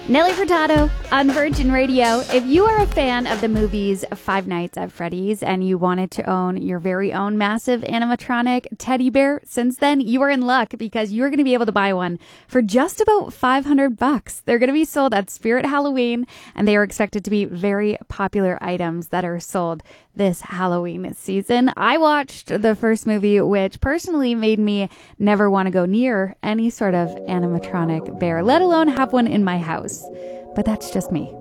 Nelly Furtado on Virgin Radio. If you are a fan of the movies Five Nights at Freddy's and you wanted to own your very own massive animatronic teddy bear, since then you are in luck because you're going to be able to buy one for just about $500. They're going to be sold at Spirit Halloween, and they are expected to be very popular items that are sold this Halloween season. I watched the first movie, which personally made me never want to go near any sort of animatronic bear, let alone have one in my house. But that's just me.